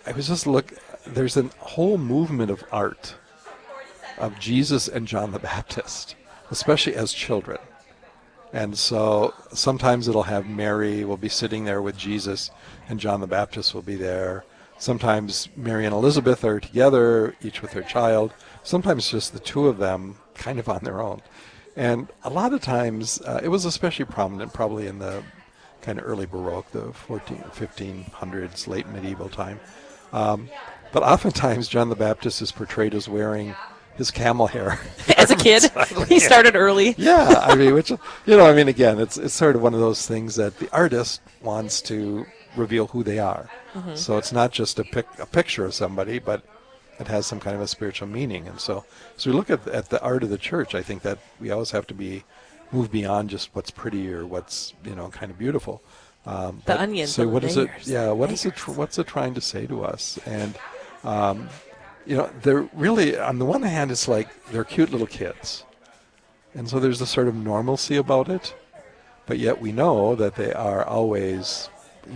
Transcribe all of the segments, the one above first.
I was just there's a whole movement of art of Jesus and John the Baptist, especially as children. And so sometimes it'll have Mary will be sitting there with Jesus and John the Baptist will be there. Sometimes Mary and Elizabeth are together, each with her child. Sometimes just the two of them kind of on their own. And a lot of times, it was especially prominent probably in the kind of early Baroque, the 1500s, late medieval time. But oftentimes John the Baptist is portrayed as wearing his camel hair. As a kid, he started early. Yeah, I mean, again, it's sort of one of those things that the artist wants to reveal who they are. Mm-hmm. So it's not just a picture of somebody, but it has some kind of a spiritual meaning. And so we look at the art of the church, I think that we always have to move beyond just what's pretty or what's, kind of beautiful. The onions. So what is it? layers, Yeah, what's it trying to say to us? And they're really, on the one hand, it's like they're cute little kids. And so there's a sort of normalcy about it. But yet we know that they are always,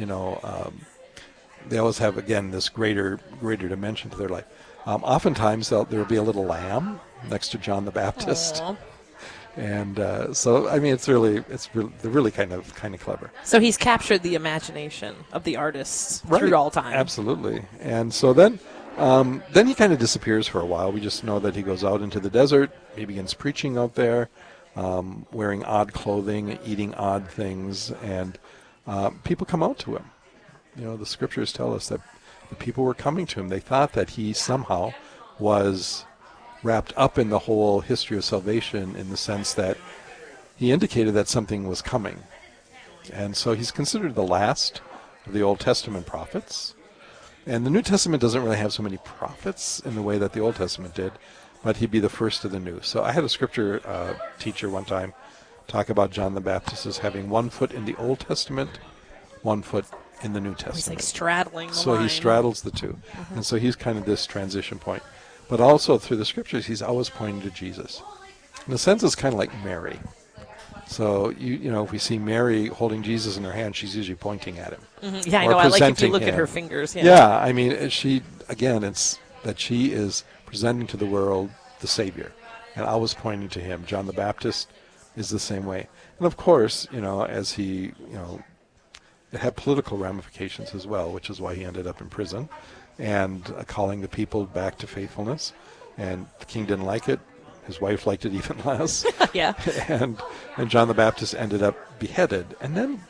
they always have, again, this greater dimension to their life. Oftentimes there will be a little lamb next to John the Baptist. Aww. And so, I mean, they're really kind of clever. So he's captured the imagination of the artists through all time. Absolutely. And so then he kind of disappears for a while. We just know that he goes out into the desert. He begins preaching out there, wearing odd clothing, eating odd things, and people come out to him. The scriptures tell us that the people were coming to him. They thought that he somehow was wrapped up in the whole history of salvation in the sense that he indicated that something was coming. And so he's considered the last of the Old Testament prophets. And the New Testament doesn't really have so many prophets in the way that the Old Testament did, but he'd be the first of the new. So I had a scripture teacher one time talk about John the Baptist as having 1 foot in the Old Testament, 1 foot in the New Testament. He's like straddling the So line. he straddles the two. Mm-hmm. And so he's kind of this transition point. But also through the scriptures, he's always pointing to Jesus. In a sense, it's kind of like Mary. So, if we see Mary holding Jesus in her hand, she's usually pointing at him. Mm-hmm. Yeah, I know. I like if you look at her fingers. Yeah, I mean, it's that she is presenting to the world the Savior and always pointing to him. John the Baptist is the same way. And of course, as he, it had political ramifications as well, which is why he ended up in prison and calling the people back to faithfulness. And the king didn't like it. His wife liked it even less. Yeah. And John the Baptist ended up beheaded. And then,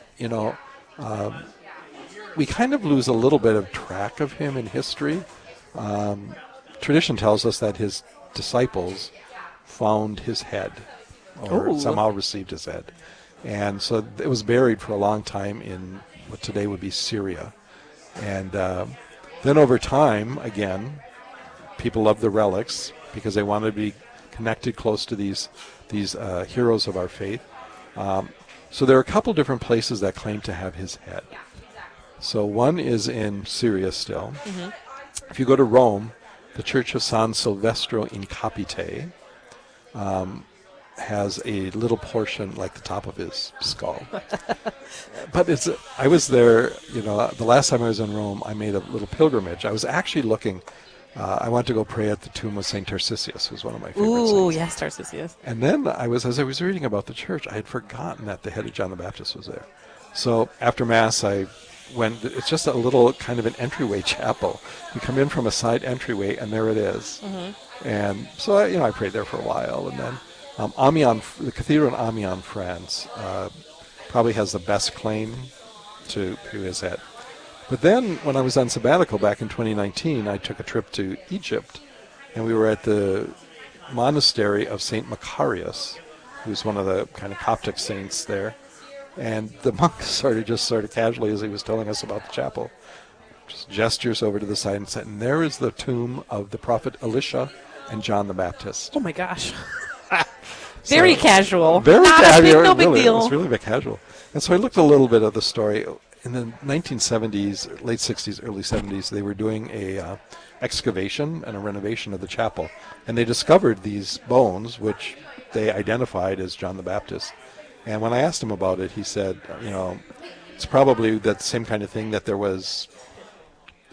we kind of lose a little bit of track of him in history. Tradition tells us that his disciples found his head or somehow received his head. And so it was buried for a long time in what today would be Syria. And then over time, again, people loved the relics because they wanted to be connected close to these heroes of our faith. So there are a couple different places that claim to have his head. So one is in Syria still. Mm-hmm. If you go to Rome, the Church of San Silvestro in Capite has a little portion like the top of his skull. But I was there, the last time I was in Rome, I made a little pilgrimage. I was actually looking, I went to go pray at the tomb of St. Tarcisius, who's one of my favorite saints. Ooh, yes, Tarcisius. And then as I was reading about the church, I had forgotten that the head of John the Baptist was there. So after Mass, I went, it's just a little kind of an entryway chapel. You come in from a side entryway, and there it is. Mm-hmm. And so I prayed there for a while, and then Amiens, the cathedral in Amiens, France, probably has the best claim to his head. But then when I was on sabbatical back in 2019, I took a trip to Egypt, and we were at the monastery of St. Macarius, who's one of the kind of Coptic saints there. And the monk sort of casually, as he was telling us about the chapel, just gestures over to the side and said, and there is the tomb of the prophet Elisha and John the Baptist. Oh my gosh. Very casual. Very casual. No big deal. It's really a bit casual. And so I looked a little bit at the story. In the 1970s, late 60s, early 70s, they were doing a excavation and a renovation of the chapel. And they discovered these bones, which they identified as John the Baptist. And when I asked him about it, he said, it's probably that same kind of thing that there was